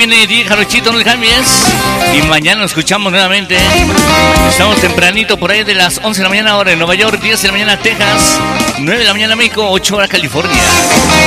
viene DJ Jarochito, no le cambies. Y mañana nos escuchamos nuevamente. Estamos tempranito, por ahí de las 11 de la mañana, hora en Nueva York, 10 de la mañana, Texas, 9 de la mañana, México, 8 horas, California.